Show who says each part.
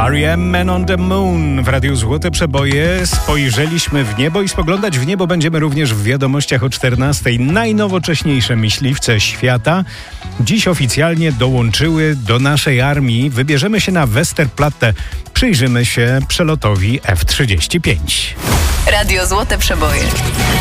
Speaker 1: R.E.M. Man on the Moon w Radiu Złote Przeboje. Spojrzeliśmy w niebo i spoglądać w niebo będziemy również w wiadomościach o 14:00. Najnowocześniejsze myśliwce świata dziś oficjalnie dołączyły do naszej armii. Wybierzemy się na Westerplatte. Przyjrzymy się przelotowi F-35.
Speaker 2: Radio Złote Przeboje.